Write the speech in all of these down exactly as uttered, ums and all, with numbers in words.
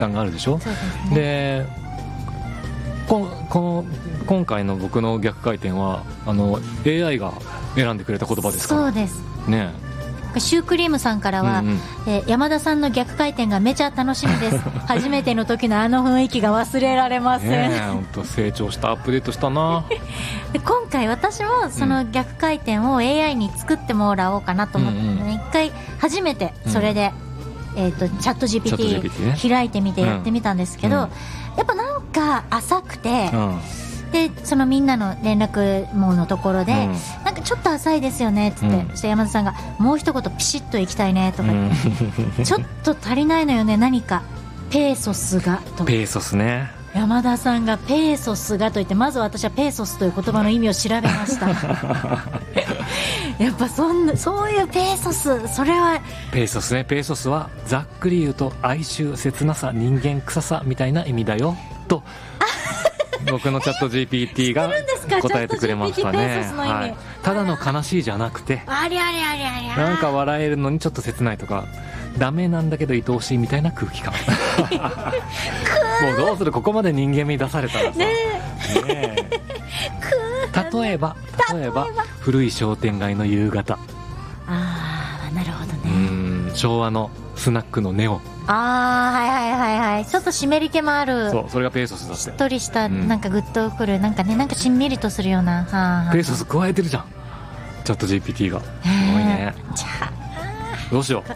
感があるでしょ。 そうですね。 でここの今回の僕の逆回転はあの エーアイ が選んでくれた言葉ですからそうですね。 シュークリームさんからは、 うんうんえー山田さんの逆回転がめちゃ楽しみです初めての時のあの雰囲気が忘れられません、 ねえ本当成長したアップデートしたなで今回私もその逆回転を エーアイ に作ってもらおうかなと思って、 うんうんね、一回初めてそれで、えー、とチャット ジーピーティチャット ジーピーティー ねー 開いてみてやってみたんですけど、 うんやっぱなんか浅くて、 うんでそのみんなの連絡網のところで、 うんなんかちょっと浅いですよねっつって、 うんそして山田さんがもう一言ピシッといきたいねとか言って、 うんちょっと足りないのよね何かペーソスがとペーソスね。 山田さんがペーソスがと言って、まず私はペーソスという言葉の意味を調べましたやっぱそんなそういうペーソス、それはペーソスね。ペーソスはざっくり言うと哀愁、切なさ、人間臭さみたいな意味だよと僕のチャット ジーピーティー が答えてくれましたチャット ジーピーティー ペねーソスの意味、 はい、ただの悲しいじゃなくてありゃりゃりゃりゃなんか笑えるのにちょっと切ないとかダメなんだけど愛おしいみたいな空気感もうどうする、ここまで人間味出されたらさ、ねえ例えば例えば古い商店街の夕方、 ああなるほどね、 うーん昭和のスナックのネオン、 ああはいはいはいはい、ちょっと湿り気もある、 そうそれがペーソスだってしっとりした、 うんなんかグッとくる、なんかね、なんかしんみりとするような、はあはあ、 ペーソス加えてるじゃんチャット ジーピーティー がすごいね。 じゃあどうしよう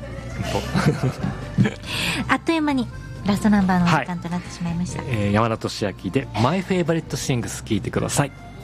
あっという間にラストナンバーのお時間となってしまいました、 えー山田俊明で My Favorite Things 聞いてください。